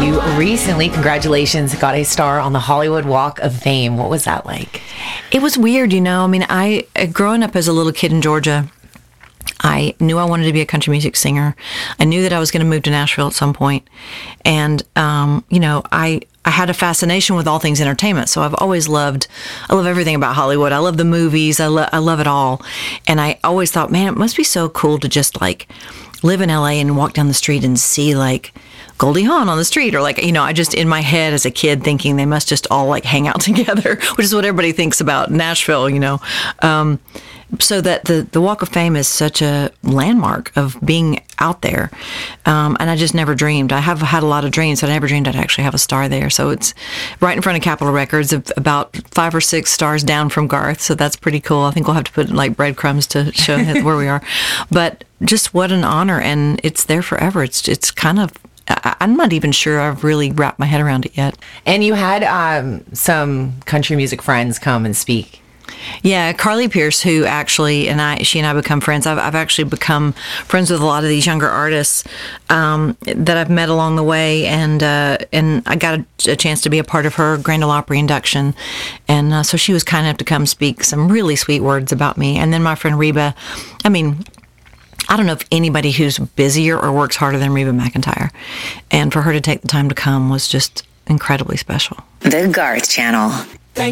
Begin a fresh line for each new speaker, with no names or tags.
you recently, congratulations, got a star on the Hollywood Walk of Fame. What was that like?
It was weird, you know. I mean, growing up as a little kid in Georgia, I knew I wanted to be a country music singer. I knew that I was going to move to Nashville at some point. And, you know, I had a fascination with all things entertainment. So I love everything about Hollywood. I love the movies. I love it all. And I always thought, man, it must be so cool to just like live in LA and walk down the street and see like Goldie Hawn on the street, or like, you know, I just in my head as a kid thinking they must just all like hang out together, which is what everybody thinks about Nashville, you know. So that the Walk of Fame is such a landmark of being out there. And I just never dreamed. I have had a lot of dreams, but I never dreamed I'd actually have a star there. So it's right in front of Capitol Records, about 5 or 6 stars down from Garth. So that's pretty cool. I think we'll have to put like breadcrumbs to show where we are. But just what an honor. And it's there forever. It's kind of, I'm not even sure I've really wrapped my head around it yet.
And you had some country music friends come and speak.
Yeah, Carly Pierce, who actually, she and I become friends. I've actually become friends with a lot of these younger artists that I've met along the way, and I got a chance to be a part of her Grand Ole Opry induction, and so she was kind enough to come speak some really sweet words about me. And then my friend Reba, I mean, I don't know if anybody who's busier or works harder than Reba McEntire, and for her to take the time to come was just incredibly special.
The Garth Channel.